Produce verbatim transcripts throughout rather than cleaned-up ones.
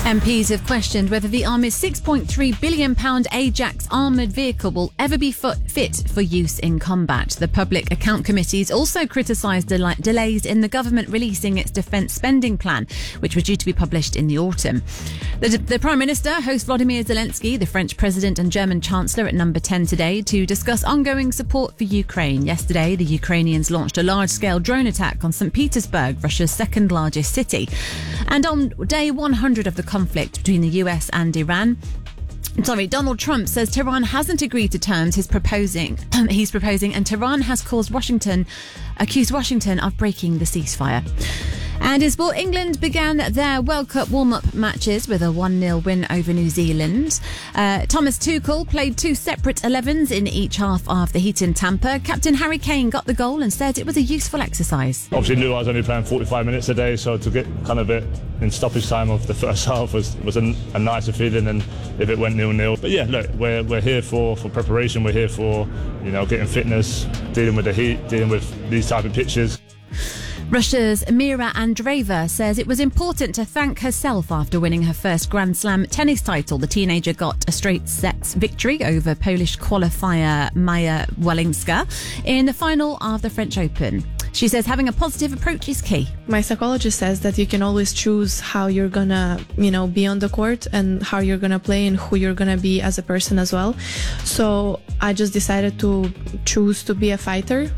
M Ps have questioned whether the Army's six point three billion pounds Ajax armoured vehicle will ever be fit for use in combat. The Public Account Committee's also criticised del- delays in the government releasing its defence spending plan, which was due to be published in the autumn. The, the Prime Minister hosts Volodymyr Zelensky, the French President and German Chancellor at Number ten today to discuss ongoing support for Ukraine. Yesterday, the Ukrainians launched a large-scale drone attack on Saint Petersburg, Russia's second largest city. And on day one hundred of the conflict between the U S and Iran, Sorry, Donald Trump says Tehran hasn't agreed to terms he's proposing, he's proposing, and Tehran has caused Washington, accused Washington of breaking the ceasefire. And in sport, England began their World Cup warm-up matches with a one nil win over New Zealand. Uh, Thomas Tuchel played two separate elevens in each half of the heat in Tampa. Captain Harry Kane got the goal and said it was a useful exercise. Obviously knew I was only playing forty-five minutes a day, so to get kind of it in stoppage time of the first half was, was a, a nicer feeling than if it went nil-nil. But yeah, look, we're we're here for, for preparation, we're here for, you know, getting fitness, dealing with the heat, dealing with these type of pitches. Russia's Mira Andreeva says it was important to thank herself after winning her first Grand Slam tennis title. The teenager got a straight sets victory over Polish qualifier Maja Walinska in the final of the French Open. She says having a positive approach is key. My psychologist says that you can always choose how you're gonna, you know, be on the court and how you're gonna play and who you're gonna be as a person as well. So I just decided to choose to be a fighter.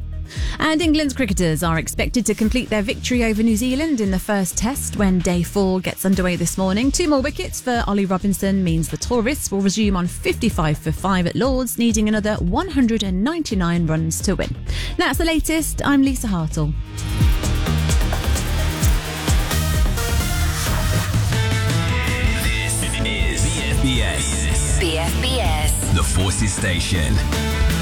And England's cricketers are expected to complete their victory over New Zealand in the first test when day four gets underway this morning. Two more wickets for Ollie Robinson means the tourists will resume on fifty-five for five at Lords, needing another one hundred ninety-nine runs to win. That's the latest. I'm Lisa Hartle. This is B F B S. B F B S. The Forces Station.